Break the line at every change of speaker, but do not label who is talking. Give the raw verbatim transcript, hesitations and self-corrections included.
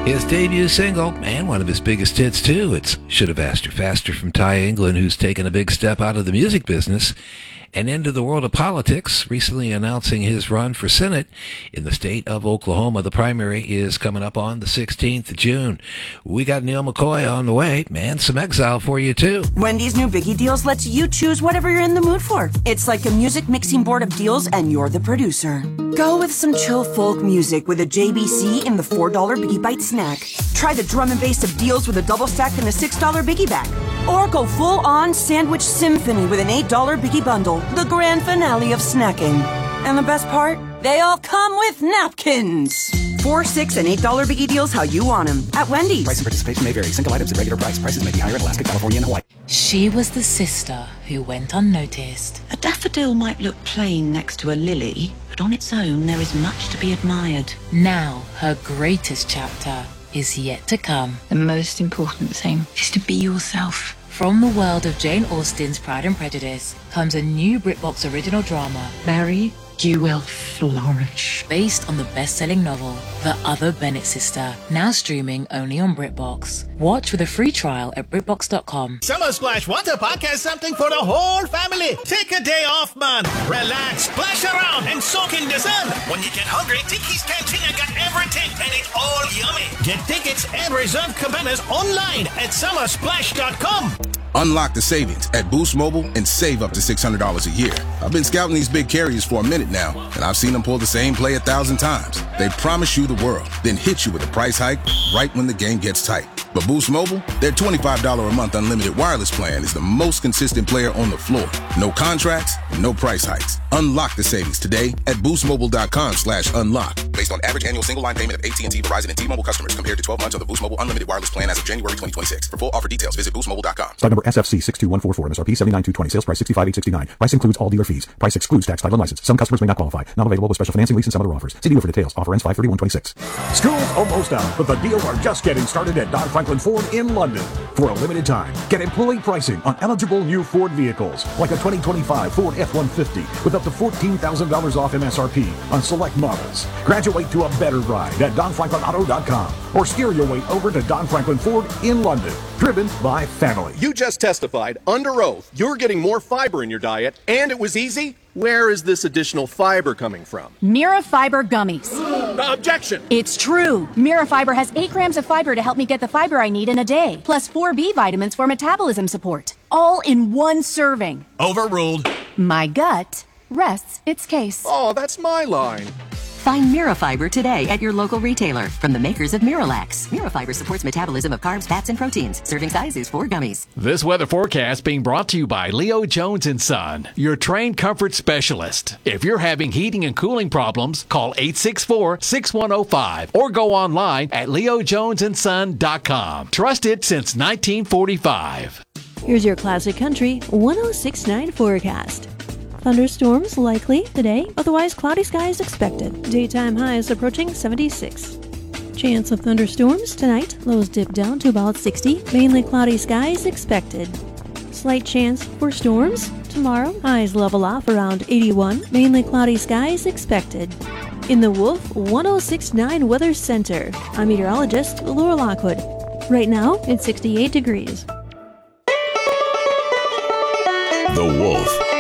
His debut single, and one of his biggest hits too, it's Should Have Asked You Faster from Ty England, who's taken a big step out of the music business and into the world of politics, recently announcing his run for Senate in the state of Oklahoma. The primary is coming up on the sixteenth of June. We got Neil McCoy on the way, and some Exile for you too.
Wendy's new Biggie Deals lets you choose whatever you're in the mood for. It's like a music mixing board of deals, and you're the producer. Go with some chill folk music with a J B C in the four dollar Biggie Bite snack. Try the drum and bass of deals with a double stack and a six dollar Biggie bag. Or go full-on sandwich symphony with an eight dollar Biggie bundle, the grand finale of snacking. And the best part? They all come with napkins. Four, six, and eight dollar Biggie Deals how you want them at Wendy's.
Price and participation may vary. Single items at regular price. Prices may be higher in Alaska, California, and Hawaii.
She was the sister who went unnoticed.
A daffodil might look plain next to a lily, but on its own there is much to be admired.
Now her greatest chapter is yet to come.
The most important thing is to be yourself.
From the world of Jane Austen's Pride and Prejudice comes a new BritBox original drama,
Mary, you will flourish.
based on the best-selling novel, The Other Bennett Sister, now streaming only on BritBox. Watch with a free trial at BritBox dot com.
Summer Splash wants a podcast something for the whole family. Take a day off, man. Relax, splash around, and soak in the sun. When you get hungry, Tiki's Cantina got everything, and it's all yummy. Get tickets and reserve cabanas online at summer splash dot com.
Unlock the savings at Boost Mobile and save up to six hundred dollars a year. I've been scouting these big carriers for a minute now, and I've seen them pull the same play a thousand times. They promise you the world, then hit you with a price hike right when the game gets tight. But Boost Mobile, their twenty-five dollars a month unlimited wireless plan is the most consistent player on the floor. No contracts, no price hikes. Unlock the savings today at boost mobile dot com slash unlock. Based on average annual single line payment of A T and T, Verizon, and T-Mobile customers compared to twelve months of the Boost Mobile unlimited wireless plan as of January twenty twenty-six. For full offer details, visit boost mobile dot com.
Stock number S F C six two one four four, M S R P seventy-nine two twenty, sales price sixty-five eight sixty-nine. Price includes all dealer fees. Price excludes tax, title, and license. Some customers may not qualify. Not available with special financing, lease, and some other offers. See dealer for details. Offer ends five thirty-one twenty-six.
School's almost out, but the deals are just getting started at Don Franklin Ford in London. For a limited time, get employee pricing on eligible new Ford vehicles, like a twenty twenty-five Ford F one fifty with up to fourteen thousand dollars off M S R P on select models. Graduate to a better ride at don franklin auto dot com or steer your way over to Don Franklin Ford in London. Driven by family.
You just testified under oath you're getting more fiber in your diet, and it was easy. Where is this additional fiber coming from?
Mira Fiber Gummies.
Objection!
It's true. Mira Fiber has eight grams of fiber to help me get the fiber I need in a day, plus four B vitamins for metabolism support. All in one serving.
Overruled.
My gut rests its case.
Oh, that's my line.
Find Mirafiber today at your local retailer from the makers of Miralax. Mirafiber supports metabolism of carbs, fats, and proteins. Serving size is four gummies.
This weather forecast being brought to you by Leo Jones and Son, your trained comfort specialist. If you're having heating and cooling problems, call eight six four, six one zero five or go online at leo jones and son dot com. Trusted since nineteen forty-five.
Here's your classic country one oh six point nine forecast. Thunderstorms likely today, otherwise cloudy skies expected. Daytime highs approaching seventy-six. Chance of thunderstorms tonight, lows dip down to about sixty. Mainly cloudy skies expected. Slight chance for storms tomorrow, highs level off around eighty-one. Mainly cloudy skies expected. In the Wolf one oh six point nine Weather Center, I'm meteorologist Laura Lockwood. Right now, it's sixty-eight degrees.
The Wolf.